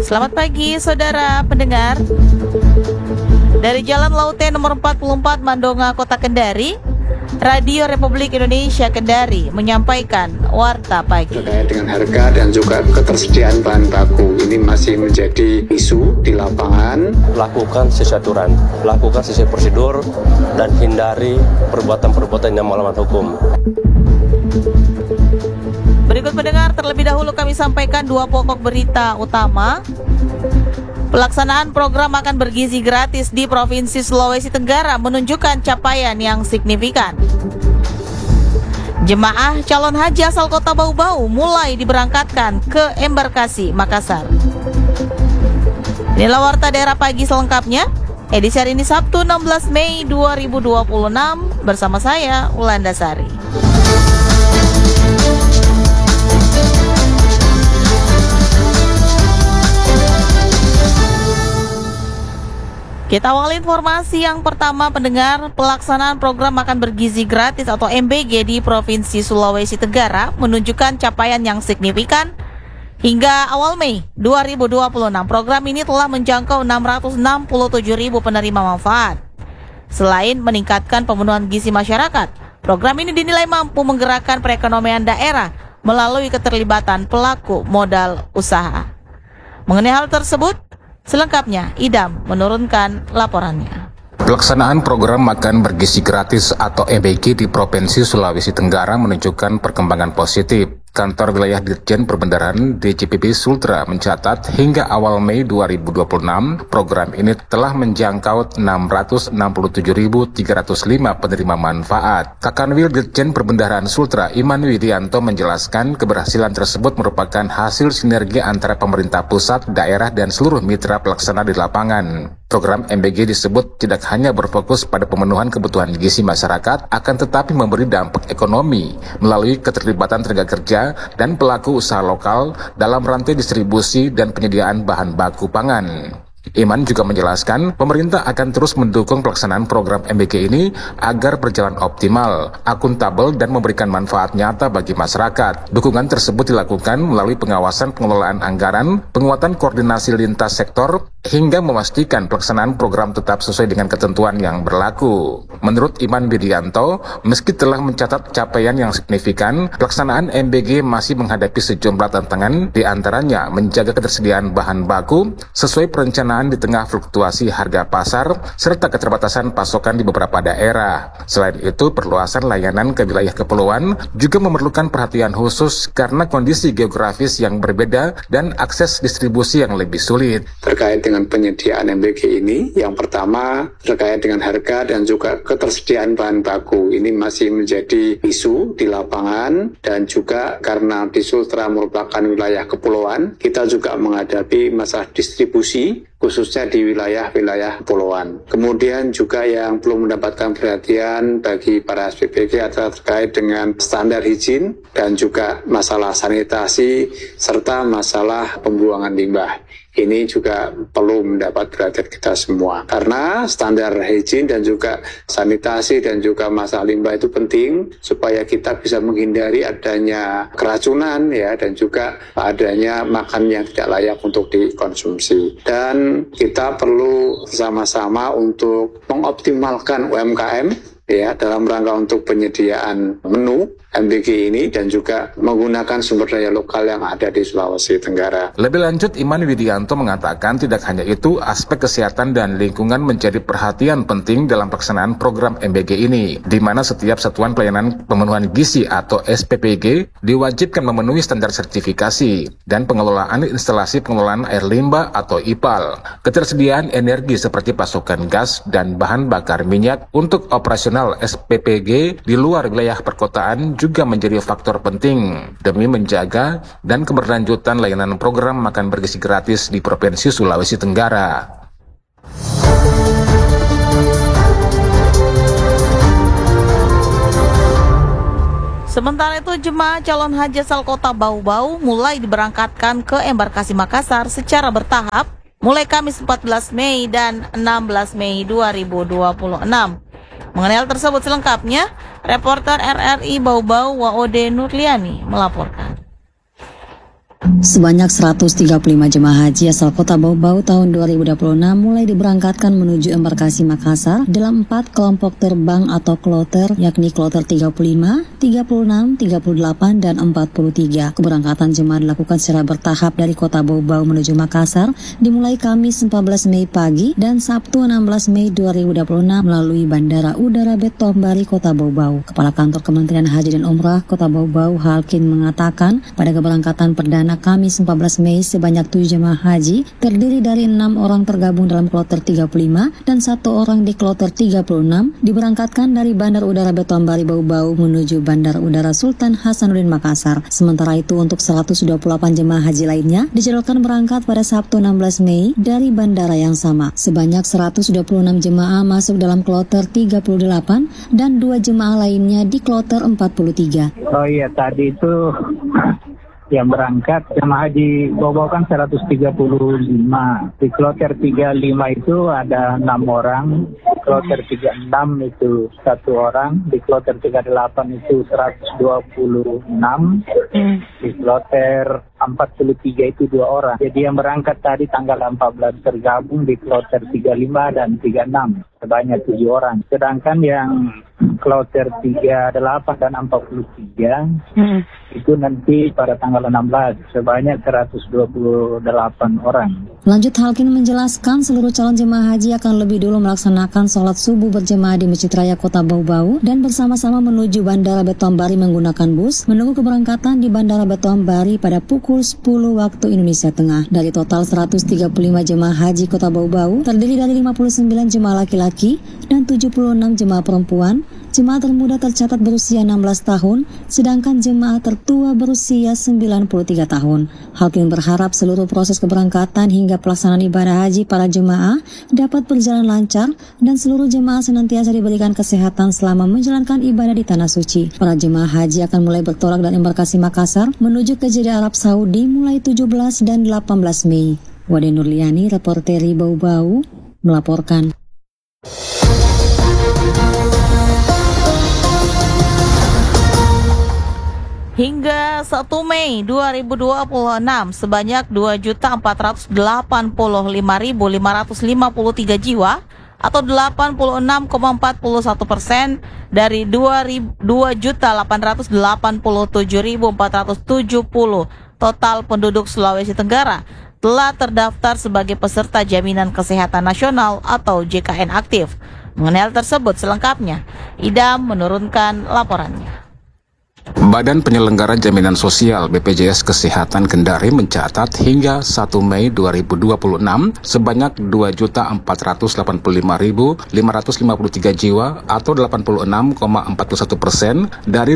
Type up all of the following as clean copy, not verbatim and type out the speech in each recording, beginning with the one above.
Selamat pagi saudara pendengar. Dari Jalan Laute nomor 44 Mandonga, Kota Kendari, Radio Republik Indonesia Kendari menyampaikan Warta Pagi. Terkait dengan harga dan juga ketersediaan bahan baku, ini masih menjadi isu di lapangan. Lakukan sesuai aturan, lakukan sesuai prosedur, dan hindari perbuatan-perbuatan yang melawan hukum. Berikut pendengar, terlebih dahulu kami sampaikan dua pokok berita utama. Pelaksanaan program makan bergizi gratis di Provinsi Sulawesi Tenggara menunjukkan capaian yang signifikan. Jemaah calon haji asal Kota Bau-Bau mulai diberangkatkan ke embarkasi Makassar. Inilah Warta Daerah Pagi selengkapnya. Edisi hari ini Sabtu 16 Mei 2026 bersama saya Ulanda Sari. Kita awali informasi yang pertama pendengar. Pelaksanaan program makan bergizi gratis atau MBG di Provinsi Sulawesi Tenggara menunjukkan capaian yang signifikan. Hingga awal Mei 2026, program ini telah menjangkau 667.000 penerima manfaat. Selain meningkatkan pemenuhan gizi masyarakat, program ini dinilai mampu menggerakkan perekonomian daerah melalui keterlibatan pelaku modal usaha. Mengenai hal tersebut, selengkapnya Idam menurunkan laporannya. Pelaksanaan program makan bergizi gratis atau MBG di Provinsi Sulawesi Tenggara menunjukkan perkembangan positif. Kantor Wilayah Dirjen Perbendaharaan DJPP Sultra mencatat hingga awal Mei 2026, program ini telah menjangkau 667.305 penerima manfaat. Kakanwil Dirjen Perbendaharaan Sultra Iman Widianto menjelaskan keberhasilan tersebut merupakan hasil sinergi antara pemerintah pusat, daerah, dan seluruh mitra pelaksana di lapangan. Program MBG disebut tidak hanya berfokus pada pemenuhan kebutuhan gizi masyarakat, akan tetapi memberi dampak ekonomi melalui keterlibatan tenaga kerja dan pelaku usaha lokal dalam rantai distribusi dan penyediaan bahan baku pangan. Iman juga menjelaskan pemerintah akan terus mendukung pelaksanaan program MBG ini agar berjalan optimal, akuntabel, dan memberikan manfaat nyata bagi masyarakat. Dukungan tersebut dilakukan melalui pengawasan pengelolaan anggaran, penguatan koordinasi lintas sektor, hingga memastikan pelaksanaan program tetap sesuai dengan ketentuan yang berlaku. Menurut Iman Widianto, meski telah mencatat capaian yang signifikan, pelaksanaan MBG masih menghadapi sejumlah tantangan, di antaranya menjaga ketersediaan bahan baku sesuai perencanaan di tengah fluktuasi harga pasar serta keterbatasan pasokan di beberapa daerah. Selain itu, perluasan layanan ke wilayah kepulauan juga memerlukan perhatian khusus karena kondisi geografis yang berbeda dan akses distribusi yang lebih sulit. Terkait dengan penyediaan MBG ini, yang pertama terkait dengan harga dan juga ketersediaan bahan baku. Ini masih menjadi isu di lapangan, dan juga karena di Sultra merupakan wilayah kepulauan, kita juga menghadapi masalah distribusi khususnya di wilayah-wilayah kepulauan. Kemudian juga yang belum mendapatkan perhatian bagi para SPPG adalah terkait dengan standar higien dan juga masalah sanitasi serta masalah pembuangan limbah. Ini juga perlu mendapat perhatian kita semua. Karena standar higien dan juga sanitasi dan juga masalah limbah itu penting supaya kita bisa menghindari adanya keracunan ya, dan juga adanya makan yang tidak layak untuk dikonsumsi. Dan kita perlu sama-sama untuk mengoptimalkan UMKM ya dalam rangka untuk penyediaan menu MBG ini dan juga menggunakan sumber daya lokal yang ada di Sulawesi Tenggara. Lebih lanjut, Iman Widianto mengatakan tidak hanya itu, aspek kesehatan dan lingkungan menjadi perhatian penting dalam pelaksanaan program MBG ini, di mana setiap satuan pelayanan pemenuhan gizi atau SPPG diwajibkan memenuhi standar sertifikasi dan pengelolaan instalasi pengelolaan air limbah atau IPAL. Ketersediaan energi seperti pasokan gas dan bahan bakar minyak untuk operasional SPPG di luar wilayah perkotaan juga menjadi faktor penting demi menjaga dan keberlanjutan layanan program makan bergizi gratis di Provinsi Sulawesi Tenggara. Sementara itu, jemaah calon haji asal Kota Bau-Bau mulai diberangkatkan ke embarkasi Makassar secara bertahap mulai Kamis 14 Mei dan 16 Mei 2026. Mengenai hal tersebut selengkapnya, reporter RRI Bau-Bau Waode Nurliani melaporkan. Sebanyak 135 jemaah haji asal Kota Bau-Bau tahun 2026 mulai diberangkatkan menuju embarkasi Makassar dalam 4 kelompok terbang atau kloter, yakni kloter 35, 36, 38, dan 43. Keberangkatan jemaah dilakukan secara bertahap dari Kota Bau-Bau menuju Makassar, dimulai Kamis 14 Mei pagi dan Sabtu 16 Mei 2026 melalui Bandara Udara Betombari Kota Bau-Bau. Kepala Kantor Kementerian Haji dan Umrah Kota Bau-Bau, Halkin, mengatakan pada keberangkatan perdana Kamis 14 Mei sebanyak 7 jemaah haji terdiri dari 6 orang tergabung dalam kloter 35 dan 1 orang di kloter 36 diberangkatkan dari Bandar Udara Betombari Bau-Bau menuju Bandar Udara Sultan Hasanuddin Makassar. Sementara itu untuk 128 jemaah haji lainnya dijadwalkan berangkat pada Sabtu 16 Mei dari bandara yang sama. Sebanyak 126 jemaah masuk dalam kloter 38 dan 2 jemaah lainnya di kloter 43. Oh iya, tadi itu yang berangkat jemaah haji Bau-Bau kan 135. Di kloter 35 itu ada 6 orang, kloter 36 itu 1 orang, di kloter 38 itu 126, di kloter 43 itu 2 orang. Jadi yang berangkat tadi tanggal 14 tergabung di kloter 35 dan 36 sebanyak 7 orang. Sedangkan yang kloter 38 dan 43 itu nanti pada tanggal 16 sebanyak 128 orang. Lanjut, Halkin menjelaskan seluruh calon jemaah haji akan lebih dulu melaksanakan sholat subuh berjemaah di Masjid Raya Kota Bau-Bau dan bersama-sama menuju Bandara Betombari menggunakan bus menunggu keberangkatan di Bandara Betombari pada pukul 10 waktu Indonesia Tengah. Dari total 135 jemaah haji Kota Bau-Bau terdiri dari 59 jemaah laki-laki dan 76 jemaah perempuan. Jemaah termuda tercatat berusia 16 tahun, sedangkan jemaah tertua berusia 93 tahun. Halkin berharap seluruh proses keberangkatan hingga pelaksanaan ibadah haji para jemaah dapat berjalan lancar dan seluruh jemaah senantiasa diberikan kesehatan selama menjalankan ibadah di Tanah Suci. Para jemaah haji akan mulai bertolak dari embarkasi Makassar menuju ke Jeddah Arab Saudi mulai 17 dan 18 Mei. Wade Nurliani, reporteri Bau-Bau, melaporkan. Hingga 1 Mei 2026, sebanyak 2.485.553 jiwa atau 86,41% dari 2.887.470 total penduduk Sulawesi Tenggara telah terdaftar sebagai peserta Jaminan Kesehatan Nasional atau JKN aktif. Mengenai hal tersebut selengkapnya, Idam menurunkan laporannya. Badan Penyelenggara Jaminan Sosial BPJS Kesehatan Kendari mencatat hingga 1 Mei 2026 sebanyak 2.485.553 jiwa atau 86,41% dari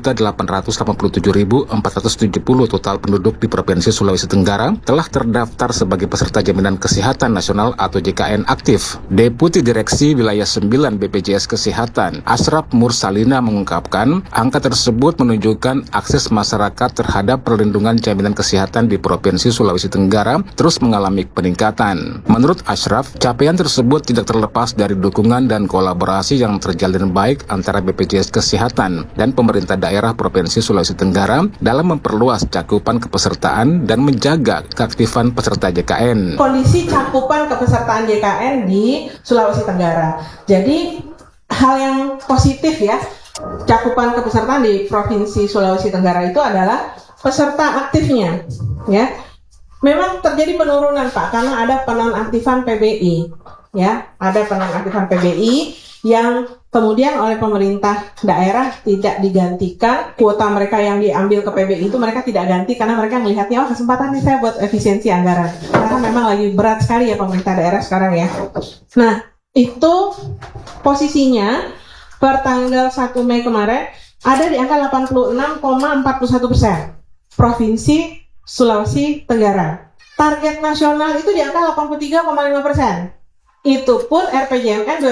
2.887.470 total penduduk di Provinsi Sulawesi Tenggara telah terdaftar sebagai peserta Jaminan Kesehatan Nasional atau JKN aktif. Deputi Direksi Wilayah 9 BPJS Kesehatan Ashraf Mursalina mengungkapkan angka tersebut menunjukkan akses masyarakat terhadap perlindungan jaminan kesehatan di Provinsi Sulawesi Tenggara terus mengalami peningkatan. Menurut Ashraf, capaian tersebut tidak terlepas dari dukungan dan kolaborasi yang terjalin baik antara BPJS Kesehatan dan pemerintah daerah Provinsi Sulawesi Tenggara dalam memperluas cakupan kepesertaan dan menjaga keaktifan peserta JKN. Kondisi cakupan kepesertaan JKN di Sulawesi Tenggara. Jadi hal yang positif ya. Cakupan kepesertaan di Provinsi Sulawesi Tenggara itu adalah peserta aktifnya, ya. Memang terjadi penurunan Pak, karena ada penonaktifan PBI, ya. Ada penonaktifan PBI yang kemudian oleh pemerintah daerah tidak digantikan, kuota mereka yang diambil ke PBI itu mereka tidak ganti karena mereka melihatnya kesempatan nih saya buat efisiensi anggaran. Karena memang lagi berat sekali ya pemerintah daerah sekarang ya. Nah, itu posisinya per tanggal 1 Mei kemarin ada di angka 86,41% Provinsi Sulawesi Tenggara. Target nasional itu di angka 83,5%. Itu pun RPJMN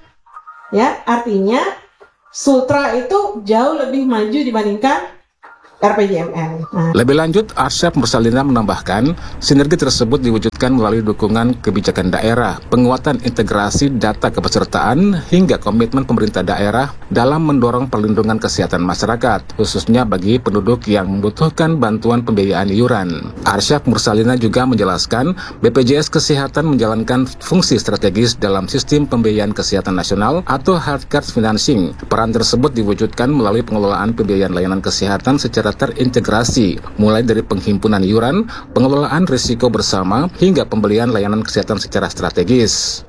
2029. Ya, artinya Sultra itu jauh lebih maju dibandingkan RPJMN. Lebih lanjut, Arsyad Mursalina menambahkan, sinergi tersebut diwujudkan melalui dukungan kebijakan daerah, penguatan integrasi data kepesertaan, hingga komitmen pemerintah daerah dalam mendorong perlindungan kesehatan masyarakat, khususnya bagi penduduk yang membutuhkan bantuan pembiayaan iuran. Arsyad Mursalina juga menjelaskan, BPJS Kesehatan menjalankan fungsi strategis dalam sistem pembiayaan kesehatan nasional atau healthcare financing. Peran tersebut diwujudkan melalui pengelolaan pembiayaan layanan kesehatan secara terintegrasi, mulai dari penghimpunan iuran, pengelolaan risiko bersama, hingga pembelian layanan kesehatan secara strategis.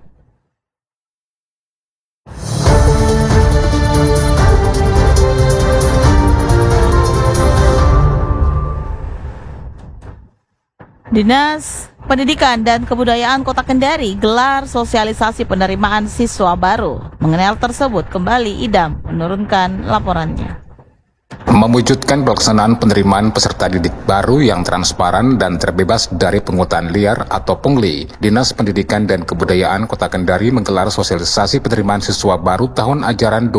Dinas Pendidikan dan Kebudayaan Kota Kendari gelar sosialisasi penerimaan siswa baru. Mengenai hal tersebut, kembali Idam menurunkan laporannya. Mewujudkan pelaksanaan penerimaan peserta didik baru yang transparan dan terbebas dari pungutan liar atau pungli, Dinas Pendidikan dan Kebudayaan Kota Kendari menggelar sosialisasi penerimaan siswa baru tahun ajaran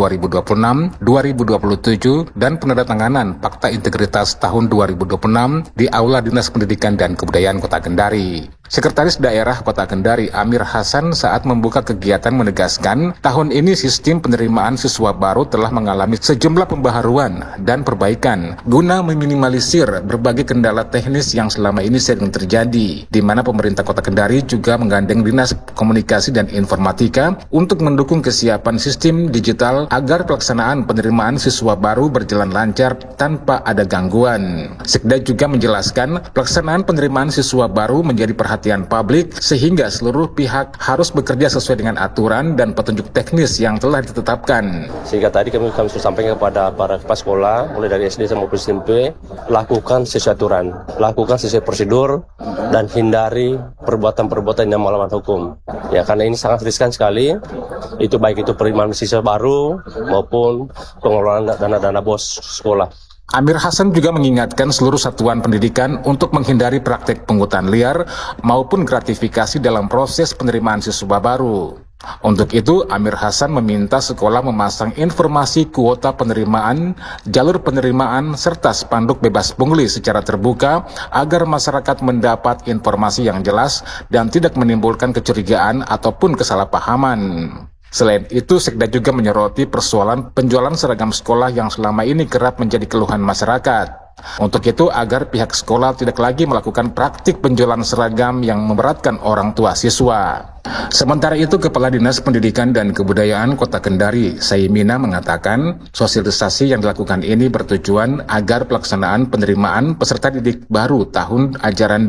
2026-2027 dan penandatanganan Fakta Integritas tahun 2026 di Aula Dinas Pendidikan dan Kebudayaan Kota Kendari. Sekretaris Daerah Kota Kendari Amir Hasan saat membuka kegiatan menegaskan, tahun ini sistem penerimaan siswa baru telah mengalami sejumlah pembaharuan dan perbaikan guna meminimalisir berbagai kendala teknis yang selama ini sering terjadi, di mana pemerintah Kota Kendari juga menggandeng Dinas Komunikasi dan Informatika untuk mendukung kesiapan sistem digital agar pelaksanaan penerimaan siswa baru berjalan lancar tanpa ada gangguan. Sekda juga menjelaskan pelaksanaan penerimaan siswa baru menjadi perhatian publik sehingga seluruh pihak harus bekerja sesuai dengan aturan dan petunjuk teknis yang telah ditetapkan. Sehingga tadi kami sudah sampaikan kepada para kepala sekolah, mulai dari SD sampai SMP, lakukan sesuai aturan, lakukan sesuai prosedur, dan hindari perbuatan-perbuatan yang melawan hukum. Ya, karena ini sangat riskan sekali, itu baik itu penerimaan siswa baru maupun pengelolaan dana-dana bos sekolah. Amir Hasan juga mengingatkan seluruh satuan pendidikan untuk menghindari praktek pungutan liar maupun gratifikasi dalam proses penerimaan siswa baru. Untuk itu, Amir Hasan meminta sekolah memasang informasi kuota penerimaan, jalur penerimaan, serta spanduk bebas pungli secara terbuka agar masyarakat mendapat informasi yang jelas dan tidak menimbulkan kecurigaan ataupun kesalahpahaman. Selain itu, Sekda juga menyoroti persoalan penjualan seragam sekolah yang selama ini kerap menjadi keluhan masyarakat. Untuk itu, agar pihak sekolah tidak lagi melakukan praktik penjualan seragam yang memberatkan orang tua siswa. Sementara itu, Kepala Dinas Pendidikan dan Kebudayaan Kota Kendari, Saimina, mengatakan sosialisasi yang dilakukan ini bertujuan agar pelaksanaan penerimaan peserta didik baru tahun ajaran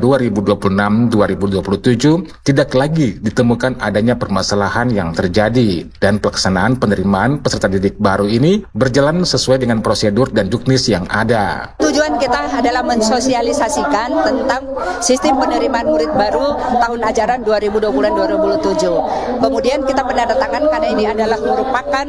2026-2027 tidak lagi ditemukan adanya permasalahan yang terjadi dan pelaksanaan penerimaan peserta didik baru ini berjalan sesuai dengan prosedur dan juknis yang ada. Tujuan kita adalah mensosialisasikan tentang sistem penerimaan murid baru tahun ajaran 2020-2027. Kemudian kita penandatangan karena ini adalah merupakan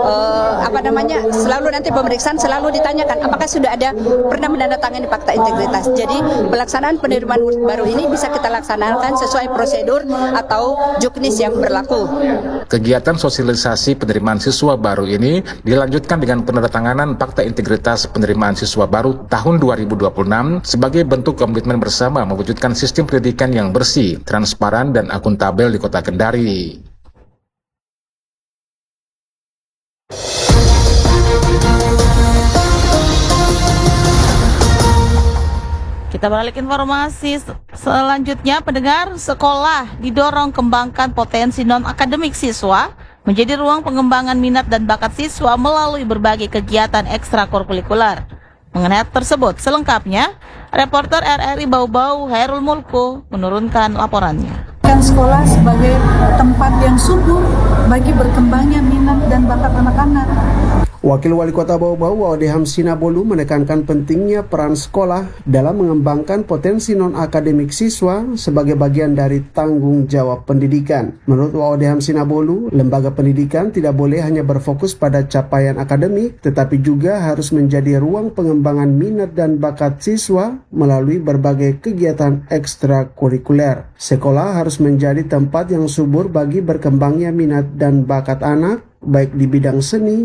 selalu nanti pemeriksaan selalu ditanyakan apakah sudah ada pernah menandatangani fakta integritas. Jadi pelaksanaan penerimaan murid baru ini bisa kita laksanakan sesuai prosedur atau juknis yang berlaku. Kegiatan sosialisasi penerimaan siswa baru ini dilanjutkan dengan penandatanganan fakta integritas penerimaan siswa baru tahun 2026 sebagai bentuk komitmen bersama mewujudkan sistem pendidikan yang bersih, transparan, dan akuntabel di Kota Kendari. Kita beralih informasi selanjutnya, pendengar, sekolah didorong kembangkan potensi non-akademik siswa menjadi ruang pengembangan minat dan bakat siswa melalui berbagai kegiatan ekstrakurikuler. Mengenai tersebut selengkapnya, reporter RRI Bau-Bau Hairul Mulku menurunkan laporannya. Sekolah sebagai tempat yang subur bagi berkembangnya minat dan bakat anak-anak. Wakil Wali Kota Bau-Bau Waodeham Sinabolu menekankan pentingnya peran sekolah dalam mengembangkan potensi non-akademik siswa sebagai bagian dari tanggung jawab pendidikan. Menurut Waodeham Sinabolu, lembaga pendidikan tidak boleh hanya berfokus pada capaian akademik, tetapi juga harus menjadi ruang pengembangan minat dan bakat siswa melalui berbagai kegiatan ekstrakurikuler. Sekolah harus menjadi tempat yang subur bagi berkembangnya minat dan bakat anak, baik di bidang seni,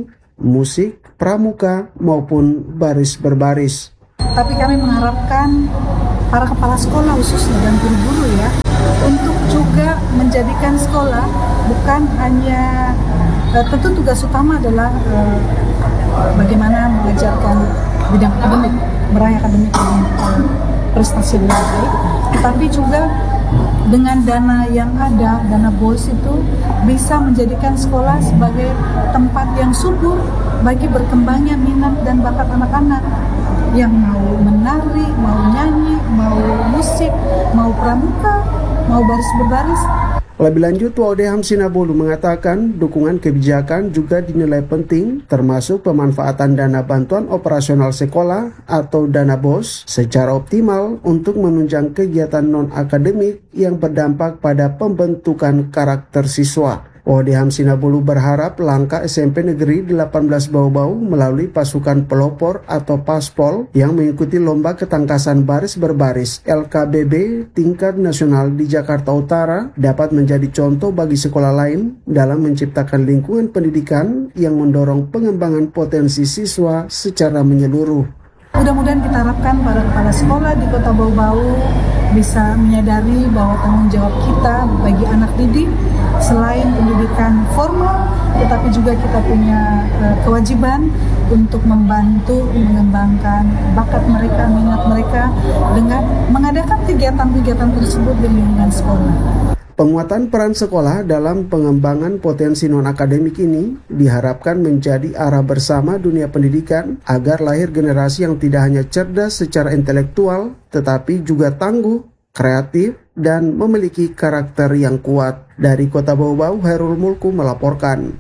musik, pramuka, maupun baris berbaris. Tapi kami mengharapkan para kepala sekolah khususnya dan guru-guru ya, untuk juga menjadikan sekolah bukan hanya, tentu tugas utama adalah bagaimana mengajarkan bidang akademik, meraih akademik dengan prestasi yang baik, tetapi juga dengan dana yang ada, dana BOS itu bisa menjadikan sekolah sebagai tempat yang subur bagi berkembangnya minat dan bakat anak-anak yang mau menari, mau nyanyi, mau musik, mau pramuka, mau baris berbaris. Lebih lanjut, Waude Hamsina Bolu mengatakan dukungan kebijakan juga dinilai penting, termasuk pemanfaatan dana bantuan operasional sekolah atau dana BOS secara optimal untuk menunjang kegiatan non-akademik yang berdampak pada pembentukan karakter siswa. Waude Hamsina Bolu berharap langkah SMP Negeri 18 Bau-Bau melalui pasukan pelopor atau Paspol yang mengikuti lomba ketangkasan baris berbaris LKBB tingkat nasional di Jakarta Utara dapat menjadi contoh bagi sekolah lain dalam menciptakan lingkungan pendidikan yang mendorong pengembangan potensi siswa secara menyeluruh. Mudah-mudahan kita harapkan para kepala sekolah di Kota Bau-Bau bisa menyadari bahwa tanggung jawab kita bagi anak didik selain pendidikan formal, tetapi juga kita punya kewajiban untuk membantu mengembangkan bakat mereka, minat mereka dengan mengadakan kegiatan-kegiatan tersebut di lingkungan sekolah. Penguatan peran sekolah dalam pengembangan potensi non-akademik ini diharapkan menjadi arah bersama dunia pendidikan agar lahir generasi yang tidak hanya cerdas secara intelektual, tetapi juga tangguh, kreatif, dan memiliki karakter yang kuat. Dari Kota Bau-Bau, Hairul Mulku melaporkan.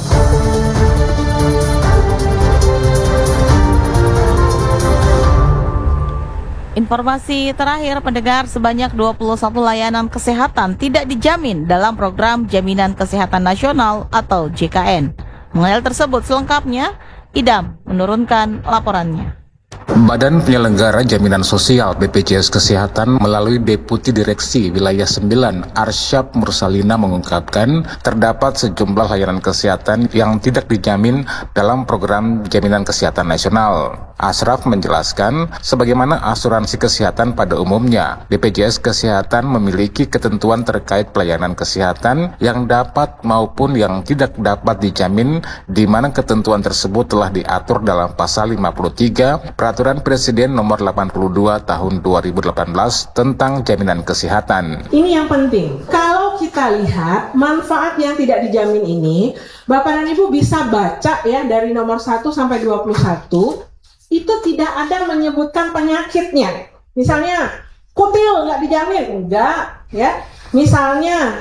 Informasi terakhir, pendengar, sebanyak 21 layanan kesehatan tidak dijamin dalam program Jaminan Kesehatan Nasional atau JKN. Mengenai hal tersebut selengkapnya, Idam menurunkan laporannya. Badan Penyelenggara Jaminan Sosial BPJS Kesehatan melalui Deputi Direksi Wilayah 9 Arsyap Mursalina mengungkapkan terdapat sejumlah layanan kesehatan yang tidak dijamin dalam program Jaminan Kesehatan Nasional. Asraf menjelaskan, sebagaimana asuransi kesehatan pada umumnya, BPJS Kesehatan memiliki ketentuan terkait pelayanan kesehatan yang dapat maupun yang tidak dapat dijamin, di mana ketentuan tersebut telah diatur dalam Pasal 53 Peraturan Presiden Nomor 82 Tahun 2018 tentang Jaminan Kesehatan. Ini yang penting. Kalau kita lihat manfaat yang tidak dijamin ini, Bapak dan Ibu bisa baca ya dari nomor 1 sampai 21. Itu tidak ada menyebutkan penyakitnya. Misalnya kutil nggak dijamin, enggak ya. Misalnya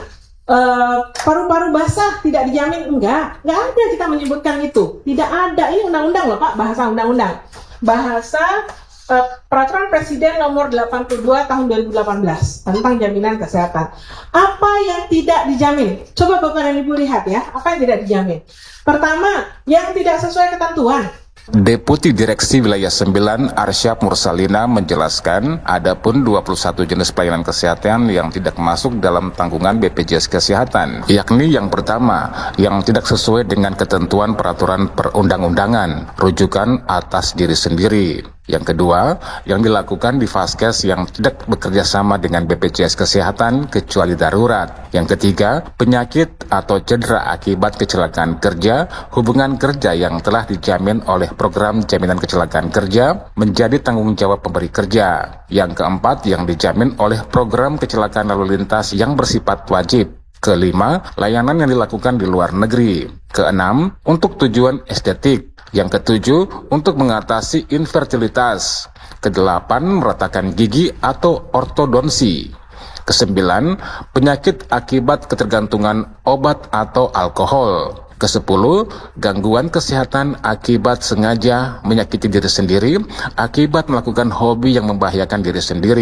paru-paru basah tidak dijamin, enggak ada kita menyebutkan itu. Tidak ada, ini undang-undang loh Pak, bahasa undang-undang. Bahasa Peraturan Presiden Nomor 82 Tahun 2018 tentang Jaminan Kesehatan. Apa yang tidak dijamin? Coba Bapak dan Ibu lihat ya, apa yang tidak dijamin. Pertama, yang tidak sesuai ketentuan. Deputi Direksi Wilayah 9 Arsyap Mursalina menjelaskan adapun 21 jenis pelayanan kesehatan yang tidak masuk dalam tanggungan BPJS Kesehatan, yakni yang pertama, yang tidak sesuai dengan ketentuan peraturan perundang-undangan, rujukan atas diri sendiri. Yang kedua, yang dilakukan di Vaskes yang tidak bekerja sama dengan BPJS Kesehatan kecuali darurat. Yang ketiga, penyakit atau cedera akibat kecelakaan kerja, hubungan kerja yang telah dijamin oleh program Jaminan Kecelakaan Kerja menjadi tanggung jawab pemberi kerja. Yang keempat, yang dijamin oleh program kecelakaan lalu lintas yang bersifat wajib. Kelima, layanan yang dilakukan di luar negeri. Keenam, untuk tujuan estetik. Yang ketujuh, untuk mengatasi infertilitas. Kedelapan, meratakan gigi atau ortodonsi. Kesembilan, penyakit akibat ketergantungan obat atau alkohol. Kesepuluh, gangguan kesehatan akibat sengaja menyakiti diri sendiri akibat melakukan hobi yang membahayakan diri sendiri.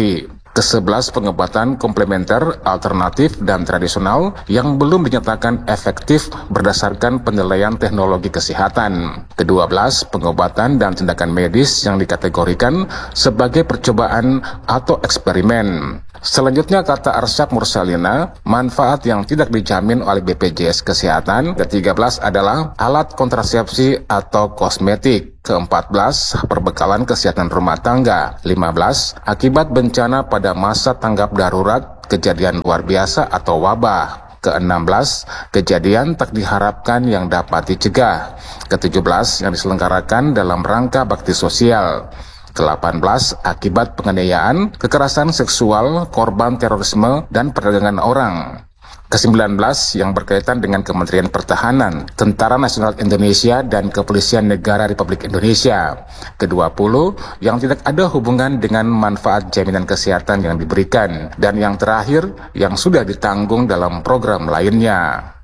Ke-11 pengobatan komplementer, alternatif, dan tradisional yang belum dinyatakan efektif berdasarkan penilaian teknologi kesehatan. Ke-12 pengobatan dan tindakan medis yang dikategorikan sebagai percobaan atau eksperimen. Selanjutnya kata Arsyad Mursalina, manfaat yang tidak dijamin oleh BPJS Kesehatan. Ke-13 adalah alat kontrasepsi atau kosmetik. Ke-14, perbekalan kesehatan rumah tangga. 15, akibat bencana pada masa tanggap darurat, kejadian luar biasa atau wabah. Ke-16, kejadian tak diharapkan yang dapat dicegah. Ke-17, yang diselenggarakan dalam rangka bakti sosial. Ke-18, akibat penganiayaan, kekerasan seksual, korban terorisme, dan perdagangan orang. Ke-19 yang berkaitan dengan Kementerian Pertahanan, Tentara Nasional Indonesia, dan Kepolisian Negara Republik Indonesia. Ke-20 yang tidak ada hubungan dengan manfaat jaminan kesehatan yang diberikan. Dan yang terakhir yang sudah ditanggung dalam program lainnya.